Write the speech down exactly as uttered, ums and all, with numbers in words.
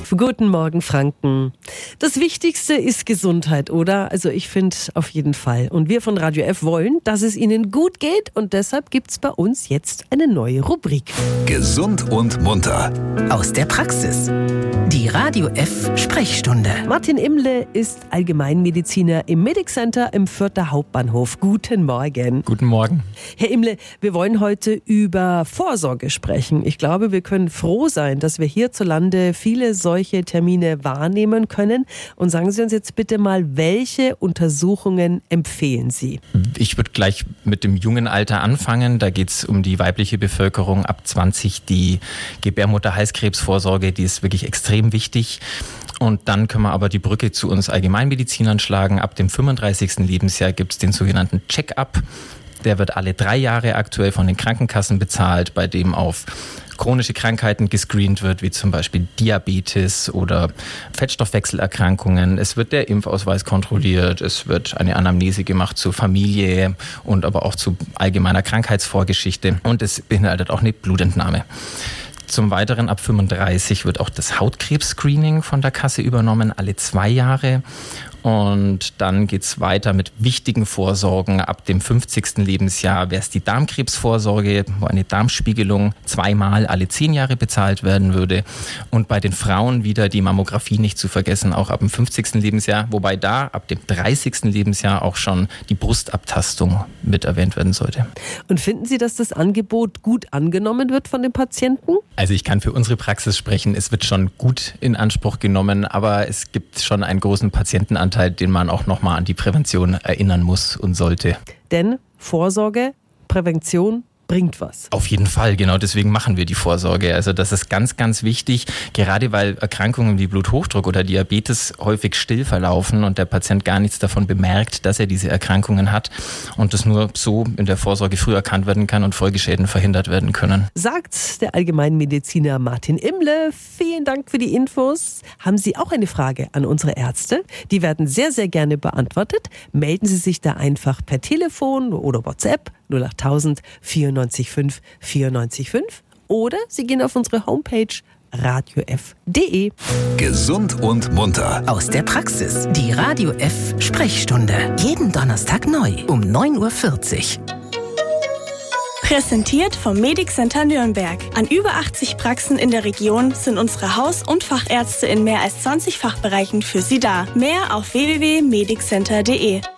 F. Guten Morgen, Franken. Das Wichtigste ist Gesundheit, oder? Also ich finde auf jeden Fall. Und wir von Radio F wollen, dass es Ihnen gut geht. Und deshalb gibt es bei uns jetzt eine neue Rubrik. Gesund und munter. Aus der Praxis. Die Radio F Sprechstunde. Martin Imle ist Allgemeinmediziner im Medic Center im Fürther Hauptbahnhof. Guten Morgen. Guten Morgen. Herr Imle, wir wollen heute über Vorsorge sprechen. Ich glaube, wir können froh sein, dass wir hierzulande viele solche Termine wahrnehmen können. Und sagen Sie uns jetzt bitte mal, welche Untersuchungen empfehlen Sie? Ich würde gleich mit dem jungen Alter anfangen. Da geht es um die weibliche Bevölkerung ab zwanzig. Die Gebärmutter-Halskrebsvorsorge, die ist wirklich extrem wichtig. Und dann können wir aber die Brücke zu uns Allgemeinmedizinern schlagen. Ab dem fünfunddreißigsten Lebensjahr gibt es den sogenannten Check-up. Der wird alle drei Jahre aktuell von den Krankenkassen bezahlt, bei dem auf chronische Krankheiten gescreent wird, wie zum Beispiel Diabetes oder Fettstoffwechselerkrankungen. Es wird der Impfausweis kontrolliert, es wird eine Anamnese gemacht zur Familie und aber auch zu allgemeiner Krankheitsvorgeschichte und es beinhaltet auch eine Blutentnahme. Zum Weiteren ab fünfunddreißig wird auch das Hautkrebs-Screening von der Kasse übernommen, alle zwei Jahre. Und dann geht's weiter mit wichtigen Vorsorgen. Ab dem fünfzigsten Lebensjahr wäre es die Darmkrebsvorsorge, wo eine Darmspiegelung zweimal alle zehn Jahre bezahlt werden würde. Und bei den Frauen wieder die Mammographie nicht zu vergessen, auch ab dem fünfzigsten Lebensjahr. Wobei da ab dem dreißigsten Lebensjahr auch schon die Brustabtastung mit erwähnt werden sollte. Und finden Sie, dass das Angebot gut angenommen wird von den Patienten? Also ich kann für unsere Praxis sprechen. Es wird schon gut in Anspruch genommen, aber es gibt schon einen großen Patientenanteil, den man auch nochmal an die Prävention erinnern muss und sollte. Denn Vorsorge, Prävention bringt was. Auf jeden Fall, genau deswegen machen wir die Vorsorge. Also das ist ganz, ganz wichtig, gerade weil Erkrankungen wie Bluthochdruck oder Diabetes häufig still verlaufen und der Patient gar nichts davon bemerkt, dass er diese Erkrankungen hat und das nur so in der Vorsorge früh erkannt werden kann und Folgeschäden verhindert werden können. Sagt der Allgemeinmediziner Martin Imle. Vielen Dank für die Infos. Haben Sie auch eine Frage an unsere Ärzte? Die werden sehr, sehr gerne beantwortet. Melden Sie sich da einfach per Telefon oder WhatsApp null acht tausend vierundneunzig fünf vierundneunzig fünf oder Sie gehen auf unsere Homepage radio f punkt de. Gesund und munter. Aus der Praxis. Die Radio F Sprechstunde. Jeden Donnerstag neu um neun Uhr vierzig. Präsentiert vom Medic Center Nürnberg. An über achtzig Praxen in der Region sind unsere Haus- und Fachärzte in mehr als zwanzig Fachbereichen für Sie da. Mehr auf w w w punkt medic center punkt de.